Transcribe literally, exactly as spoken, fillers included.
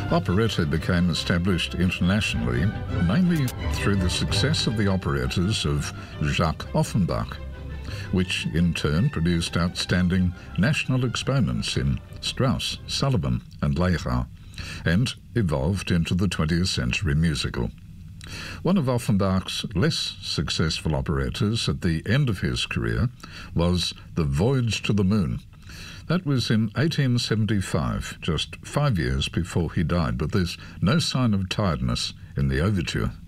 Operetta became established internationally mainly through the success of the operettas of Jacques Offenbach, which in turn produced outstanding national exponents in Strauss, Sullivan and Lehar, and evolved into the twentieth century musical. One of Offenbach's less successful operettas at the end of his career was The Voyage to the Moon. That was in eighteen seventy-five, just five years before he died, but there's no sign of tiredness in the overture.